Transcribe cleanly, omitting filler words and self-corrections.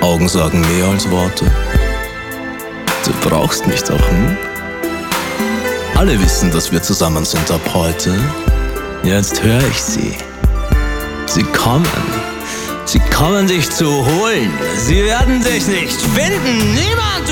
Augen sagen mehr als Worte. Du brauchst mich doch, hm? Alle wissen, dass wir zusammen sind ab heute. Jetzt höre ich sie. Sie kommen. Sie kommen dich zu holen. Sie werden dich nicht finden. Niemand